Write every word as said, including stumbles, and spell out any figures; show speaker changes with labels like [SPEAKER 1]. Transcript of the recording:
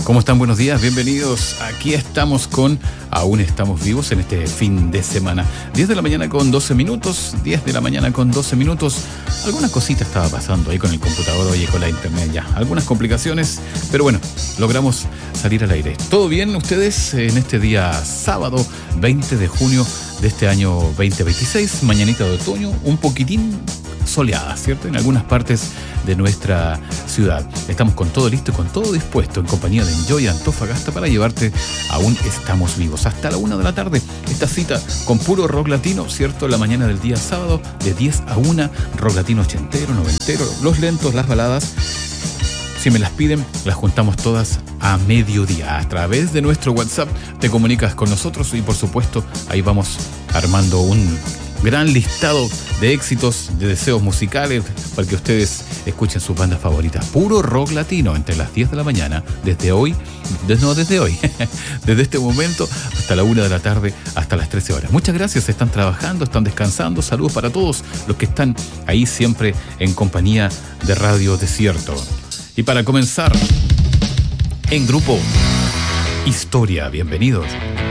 [SPEAKER 1] ¿Cómo están? Buenos días, bienvenidos. Aquí estamos con Aún Estamos Vivos en este fin de semana. diez de la mañana con doce minutos, diez de la mañana con doce minutos. Alguna cosita estaba pasando ahí con el computador, oye, con la internet ya. Algunas complicaciones, pero bueno, logramos salir al aire. ¿Todo bien ustedes en este día sábado veinte de junio de este año veinte veintiséis? Mañanita de otoño, un poquitín soleada, ¿cierto? En algunas partes de nuestra ciudad. Estamos con todo listo y con todo dispuesto en compañía de Enjoy Antofagasta para llevarte Aún Estamos Vivos hasta la una de la tarde. Esta cita con puro rock latino, ¿cierto? La mañana del día sábado de diez a una, rock latino ochentero, noventero, los lentos, las baladas. Si me las piden, las juntamos todas a mediodía. A través de nuestro WhatsApp te comunicas con nosotros y por supuesto ahí vamos armando un gran listado de éxitos, de deseos musicales para que ustedes escuchen sus bandas favoritas. Puro rock latino entre las diez de la mañana, desde hoy, desde, no desde hoy, desde este momento hasta la una de la tarde, hasta las trece horas. Muchas gracias, están trabajando, están descansando. Saludos para todos los que están ahí siempre en compañía de Radio Desierto. Y para comenzar, en grupo Historia, bienvenidos.